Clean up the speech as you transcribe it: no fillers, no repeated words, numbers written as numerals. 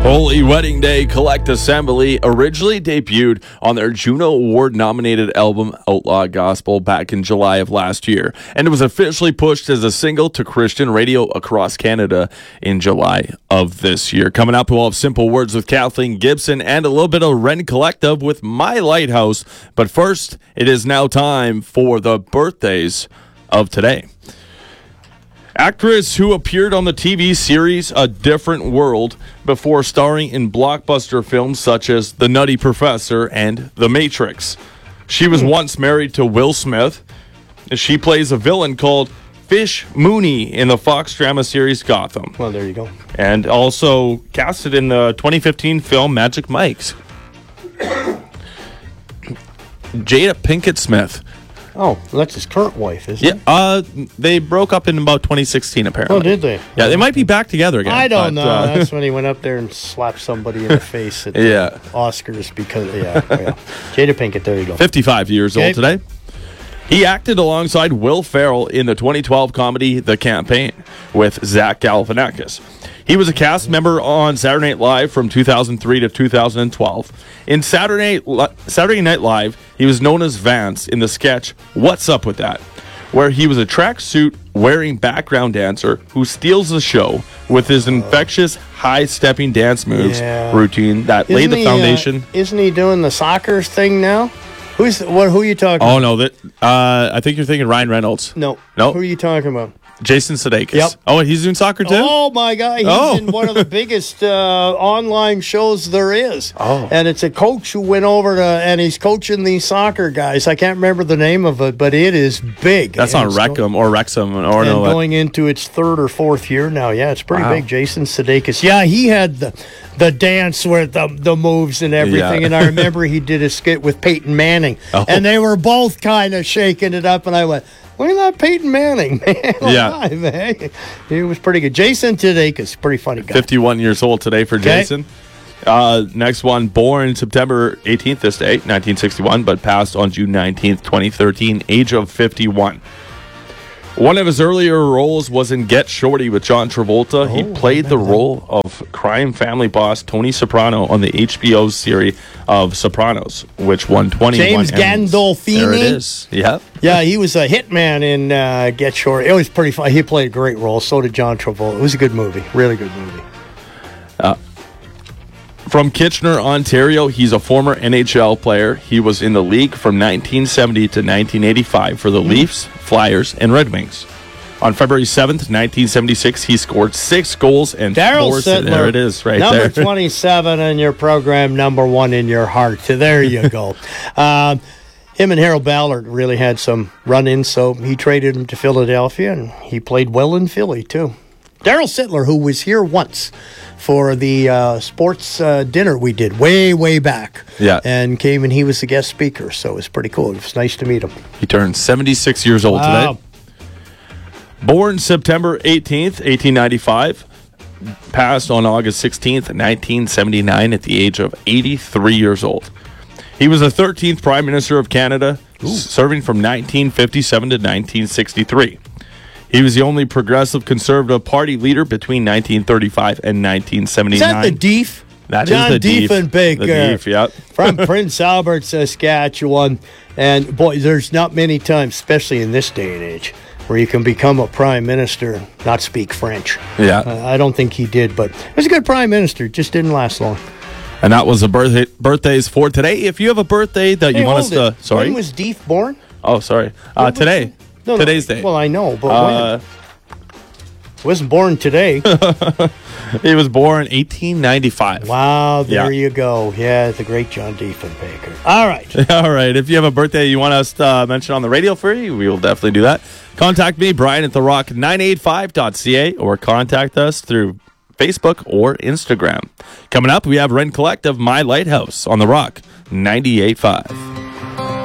Holy Wedding Day Collect Assembly originally debuted on their Juno Award-nominated album Outlaw Gospel back in July of last year, and it was officially pushed as a single to Christian radio across Canada in July of this year. Coming up, we'll have Simple Words with Kathleen Gibson and a little bit of Ren Collective with My Lighthouse. But first, it is now time for the birthdays of today. Actress who appeared on the TV series A Different World before starring in blockbuster films such as The Nutty Professor and The Matrix. She was once married to Will Smith. She plays a villain called Fish Mooney in the Fox drama series Gotham. Well, there you go. And also casted in the 2015 film Magic Mike's. Jada Pinkett Smith. Oh, that's his current wife, isn't it? They broke up in about 2016, apparently. Oh, did they? Yeah, they might be back together again. I don't know. That's when he went up there and slapped somebody in the face at the Oscars because, Jada Pinkett, there you go. 55 years old today. He acted alongside Will Ferrell in the 2012 comedy The Campaign with Zach Galifianakis. He was a cast member on Saturday Night Live from 2003 to 2012. In Saturday Night Live, he was known as Vance in the sketch What's Up With That?, where he was a tracksuit-wearing background dancer who steals the show with his infectious, high-stepping dance moves routine that laid the foundation. Isn't he doing the soccer thing now? Who are you talking about? Oh, no. I think you're thinking Ryan Reynolds. No. No. Who are you talking about? Jason Sudeikis. Yep. Oh, and he's doing soccer too? Oh, my God. He's in one of the biggest online shows there is. Oh. And it's a coach who went over and he's coaching these soccer guys. I can't remember the name of it, but it is big. That's not Wrexham or Wrexham. Going into its third or fourth year now. Yeah, it's pretty big. Jason Sudeikis. Yeah, he had the dance with the moves and everything. Yeah. And I remember he did a skit with Peyton Manning. Oh. And they were both kind of shaking it up. And I went, look at that Peyton Manning, man. Yeah. Man. He was pretty good. Jason Sudeikis, pretty funny guy. 51 years old today for Jason. Next one, born September 18th this day, 1961, but passed on June 19th, 2013, age of 51. One of his earlier roles was in Get Shorty with John Travolta. He played the role of crime family boss Tony Soprano on the HBO series of Sopranos, which won 21 James Gandolfini. There it is. Yep. Yeah, he was a hitman in Get Shorty. It was pretty fun. He played a great role. So did John Travolta. It was a good movie. Really good movie. From Kitchener, Ontario, he's a former NHL player. He was in the league from 1970 to 1985 for the Leafs, Flyers, and Red Wings. On February 7th, 1976, he scored 6 goals and Darryl 4 Sittler, there it is, right number there. Number 27 in your program, number 1 in your heart. So there you go. Him and Harold Ballard really had some run-ins, so he traded him to Philadelphia, and he played well in Philly, too. Darryl Sittler, who was here once for the sports dinner we did way back. Yeah. And came and he was the guest speaker, so it was pretty cool. It was nice to meet him. He turned 76 years old today. Born September 18th, 1895. Passed on August 16th, 1979 at the age of 83 years old. He was the 13th Prime Minister of Canada, serving from 1957 to 1963. He was the only progressive conservative party leader between 1935 and 1979. Is that the Deef? That John is the Diefenbaker. The Deef, yep. From Prince Albert, Saskatchewan. And, boy, there's not many times, especially in this day and age, where you can become a prime minister and not speak French. Yeah. I don't think he did, but he was a good prime minister. Just didn't last long. And that was the birthdays for today. If you have a birthday that you want us to... Sorry? When was Deef born? Oh, sorry. Today. No, Today's day. Well, I know, but when? He wasn't born today. He was born 1895. Wow, there you go. Yeah, the great John Diefenbaker. All right. All right. If you have a birthday you want us to mention on the radio for you, we will definitely do that. Contact me, Brian at therock985.ca, or contact us through Facebook or Instagram. Coming up, we have Ren Collective, My Lighthouse on The Rock 98.5.